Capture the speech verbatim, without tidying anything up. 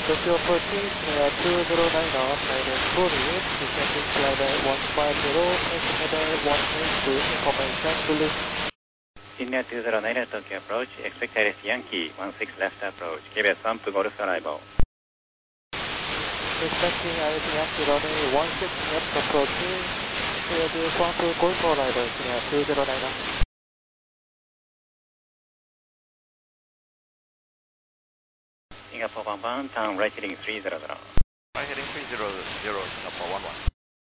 Tokyo approaching, uh, two zero nine knots, Mayday fully, descending glider one five zero, altimeter one eight two, information Zulu. Senior two zero nine Tokyo approach, expect Iris Yankee, one six left approach, K B S Bump Golf arrival. Expecting Iris Yankee runway one six left approaching, K B S Bump Golf arrival, Senior two zero nine knots. Singapore one one, turn right heading three zero zero. Right heading three zero zero, Singapore one one.